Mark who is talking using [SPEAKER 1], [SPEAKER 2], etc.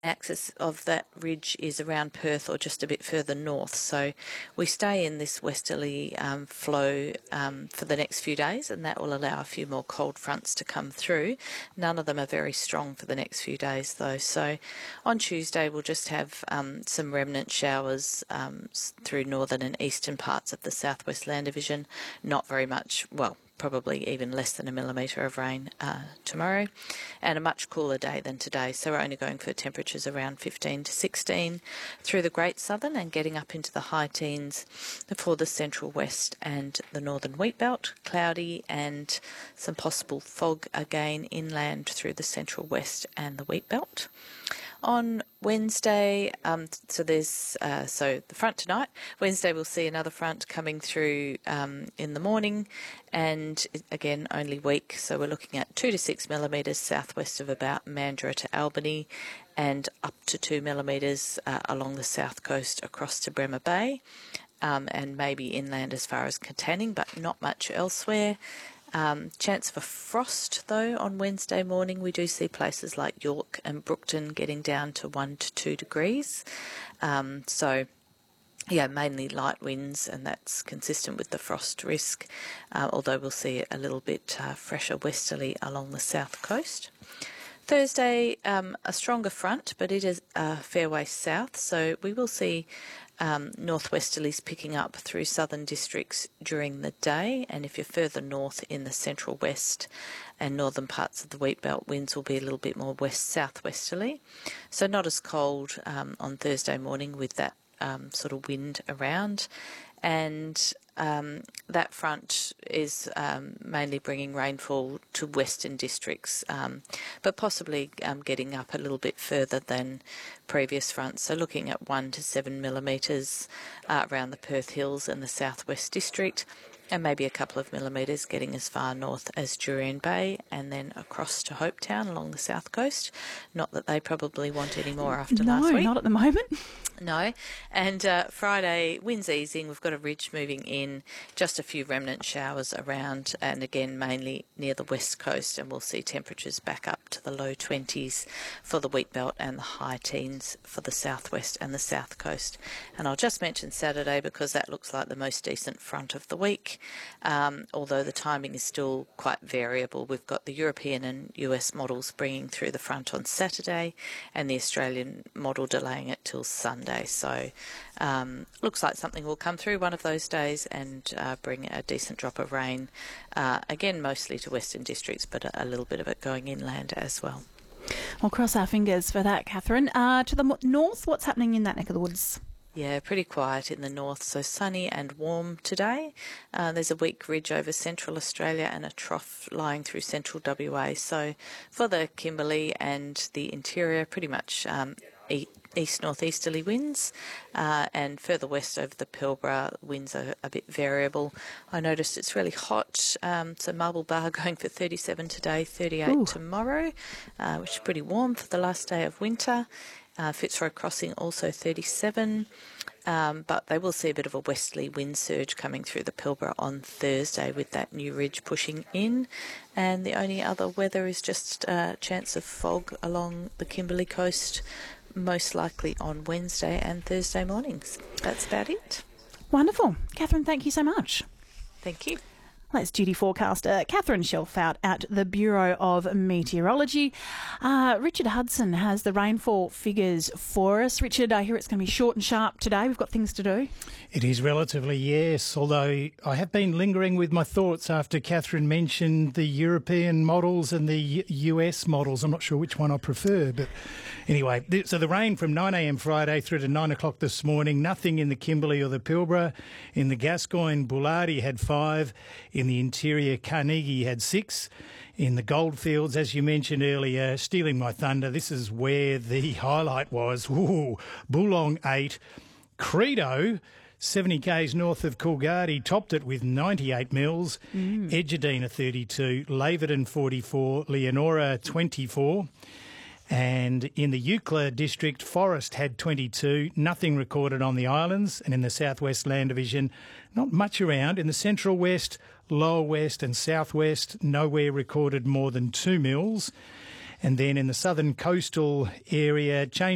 [SPEAKER 1] axis of that ridge is around Perth or just a bit further north. So we stay in this westerly flow for the next few days, and that will allow a few more cold fronts to come through. None of them are very strong for the next few days though. So on Tuesday we'll just have some remnant showers through northern and eastern parts of the southwest land division. Not very much, well, probably even less than 1 millimetre of rain tomorrow, and a much cooler day than today. So we're only going for temperatures around 15 to 16 through the Great Southern and getting up into the high teens for the central west and the northern wheat belt. Cloudy and some possible fog again inland through the central west and the wheat belt. On Wednesday, so the front tonight. Wednesday we'll see another front coming through in the morning, and again only weak. So we're looking at 2 to 6 millimetres southwest of about Mandurah to Albany, and up to 2 millimetres along the south coast across to Bremer Bay, and maybe inland as far as Katanning, but not much elsewhere. Chance for frost though on Wednesday morning. We do see places like York and Brookton getting down to 1 to 2 degrees. So yeah, mainly light winds, and that's consistent with the frost risk, although we'll see a little bit fresher westerly along the south coast. Thursday, a stronger front, but it is a fair way south, so we will see northwesterlies picking up through southern districts during the day, and if you're further north in the central west and northern parts of the wheat belt, winds will be a little bit more west-southwesterly. So not as cold on Thursday morning with that sort of wind around, and that front is mainly bringing rainfall to western districts, but possibly getting up a little bit further than previous fronts. So looking at 1 to 7 millimetres around the Perth Hills and the southwest district, and maybe a couple of millimetres getting as far north as Jurien Bay and then across to Hopetown along the south coast. Not that they probably want any more after last week.
[SPEAKER 2] No, not at the moment.
[SPEAKER 1] No. And Friday, winds easing. We've got a ridge moving in, just a few remnant showers around, and again mainly near the west coast, and we'll see temperatures back up to the low 20s for the wheat belt and the high teens for the southwest and the south coast. And I'll just mention Saturday because that looks like the most decent front of the week. Although the timing is still quite variable. We've got the European and US models bringing through the front on Saturday, and the Australian model delaying it till Sunday. So looks like something will come through one of those days and bring a decent drop of rain, again mostly to western districts, but a little bit of it going inland as well.
[SPEAKER 2] We'll cross our fingers for that, Catherine. To the north, what's happening in that neck of the woods?
[SPEAKER 1] Yeah, pretty quiet in the north, so sunny and warm today. There's a weak ridge over central Australia and a trough lying through central WA. So for the Kimberley and the interior, pretty much east-northeasterly winds, and further west over the Pilbara, winds are a bit variable. I noticed it's really hot, so Marble Bar going for 37 today, 38 tomorrow, which is pretty warm for the last day of winter. Fitzroy Crossing also 37, but they will see a bit of a westerly wind surge coming through the Pilbara on Thursday with that new ridge pushing in, and the only other weather is just a chance of fog along the Kimberley coast, most likely on Wednesday and Thursday mornings. That's about it.
[SPEAKER 2] Wonderful. Catherine, thank you so much.
[SPEAKER 1] Thank you.
[SPEAKER 2] That's duty forecaster Catherine Shelf out at the Bureau of Meteorology. Richard Hudson has the rainfall figures for us. Richard, I hear it's going to be short and sharp today. We've got things to do.
[SPEAKER 3] It is relatively, yes, although I have been lingering with my thoughts after Catherine mentioned the European models and the US models. I'm not sure which one I prefer, but anyway, so the rain from 9 a.m. Friday through to 9 o'clock this morning, nothing in the Kimberley or the Pilbara. In the Gascoyne, Bullardy had 5. In the interior, Carnegie had 6. In the Goldfields, as you mentioned earlier, stealing my thunder, this is where the highlight was. Boolong 8. Credo, 70 k's north of Coolgardie, topped it with 98 mils. Edgerdean 32. Laverton 44. Leonora 24. And in the Eucla district, Forest had 22, nothing recorded on the islands. And in the Southwest Land Division, not much around. In the Central West, Lower West and Southwest, nowhere recorded more than 2 mils. And then in the southern coastal area,